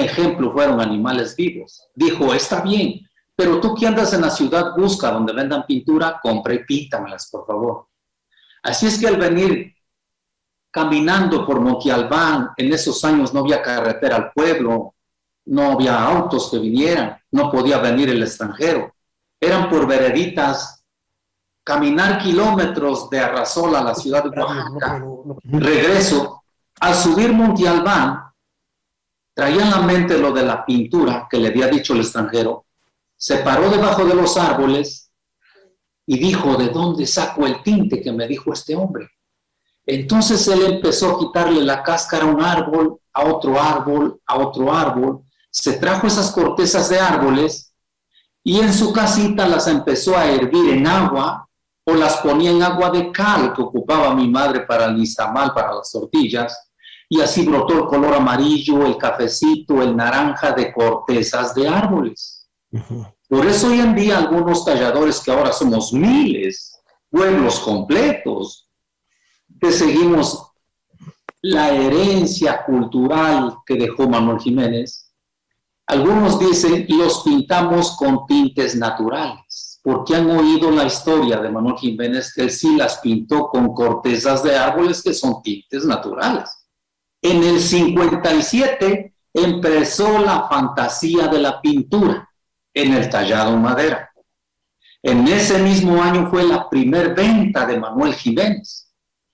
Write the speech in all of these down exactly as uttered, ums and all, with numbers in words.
ejemplo fueron animales vivos. Dijo, está bien, pero tú que andas en la ciudad, busca donde vendan pintura, compra y píntamelas, por favor. Así es que al venir caminando por Monte Albán, en esos años no había carretera al pueblo, no había autos que vinieran, no podía venir el extranjero. Eran por vereditas, caminar kilómetros de Arrasola a la ciudad de Oaxaca. Regreso, al subir Monte Albán, traía en la mente lo de la pintura que le había dicho el extranjero, se paró debajo de los árboles y dijo, ¿de dónde saco el tinte que me dijo este hombre? Entonces él empezó a quitarle la cáscara a un árbol, a otro árbol, a otro árbol, se trajo esas cortezas de árboles y en su casita las empezó a hervir en agua o las ponía en agua de cal que ocupaba mi madre para el nixtamal, para las tortillas, y así brotó el color amarillo, el cafecito, el naranja de cortezas de árboles. Uh-huh. Por eso hoy en día algunos talladores, que ahora somos miles, pueblos completos, que seguimos la herencia cultural que dejó Manuel Jiménez, algunos dicen, los pintamos con tintes naturales, porque han oído la historia de Manuel Jiménez, que él sí las pintó con cortezas de árboles que son tintes naturales. En el cincuenta y siete empezó la fantasía de la pintura en el tallado en madera. En ese mismo año fue la primer venta de Manuel Jiménez.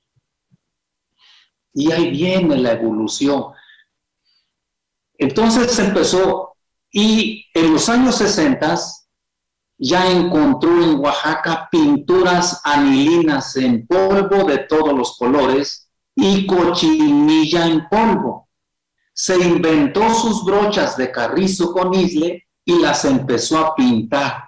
Y ahí viene la evolución. Entonces empezó, y en los años sesenta ya encontró en Oaxaca pinturas anilinas en polvo de todos los colores y cochinilla en polvo. Se inventó sus brochas de carrizo con isle y las empezó a pintar.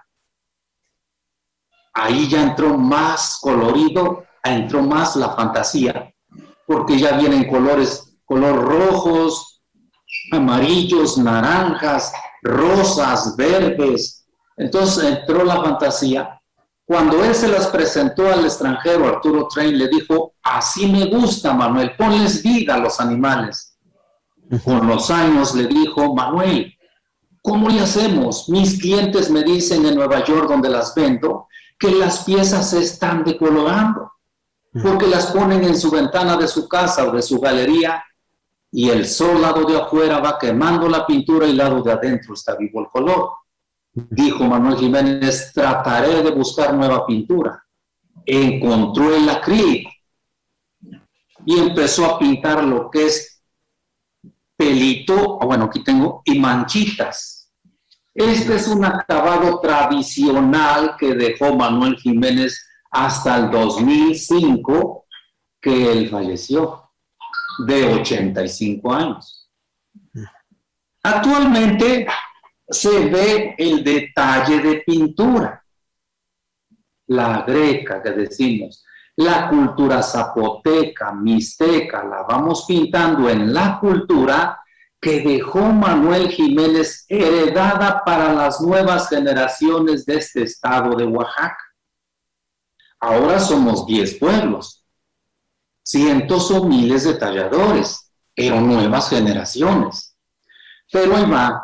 Ahí ya entró más colorido, entró más la fantasía, porque ya vienen colores, color rojos, amarillos, naranjas, rosas, verdes. Entonces entró la fantasía. Cuando él se las presentó al extranjero, Arturo Train le dijo, así me gusta, Manuel, ponles vida a los animales. Con los años le dijo, Manuel, ¿cómo le hacemos? Mis clientes me dicen en Nueva York, donde las vendo, que las piezas se están decolorando, porque las ponen en su ventana de su casa o de su galería, y el sol lado de afuera va quemando la pintura y lado de adentro está vivo el color. Dijo Manuel Jiménez, trataré de buscar nueva pintura. Encontró el acrílico y empezó a pintar lo que es pelito, bueno, aquí tengo, y manchitas. Este es un acabado tradicional que dejó Manuel Jiménez hasta el dos mil cinco, que él falleció, de ochenta y cinco años. Actualmente se ve el detalle de pintura, la greca que decimos, la cultura zapoteca, mixteca, la vamos pintando en la cultura que dejó Manuel Jiménez heredada para las nuevas generaciones de este estado de Oaxaca. Ahora somos diez pueblos, cientos o miles de talladores, pero nuevas generaciones. Pero ahí va.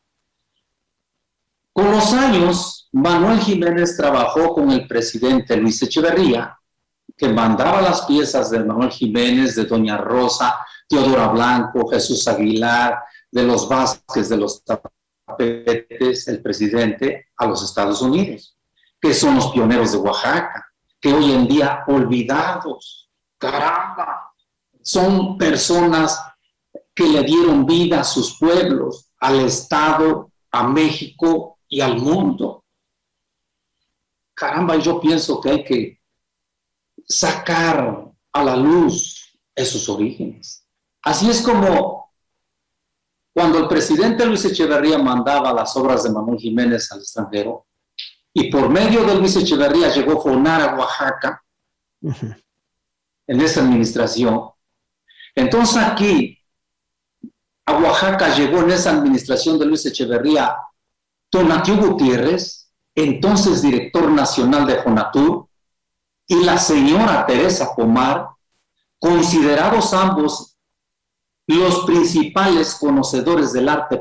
Con los años, Manuel Jiménez trabajó con el presidente Luis Echeverría, que mandaba las piezas de Manuel Jiménez, de Doña Rosa, Teodora Blanco, Jesús Aguilar, de los Vázquez, de los Tapetes, el presidente, a los Estados Unidos, que son los pioneros de Oaxaca, que hoy en día olvidados, caramba, son personas que le dieron vida a sus pueblos, al Estado, a México y al mundo. Caramba, yo pienso que hay que sacar a la luz esos orígenes. Así es como cuando el presidente Luis Echeverría mandaba las obras de Manuel Jiménez al extranjero, y por medio de Luis Echeverría llegó Fonar a Oaxaca, uh-huh. en esa administración. Entonces aquí, a Oaxaca llegó en esa administración de Luis Echeverría Tonatiu Gutiérrez, entonces director nacional de Fonatur, y la señora Teresa Pomar, considerados ambos los principales conocedores del arte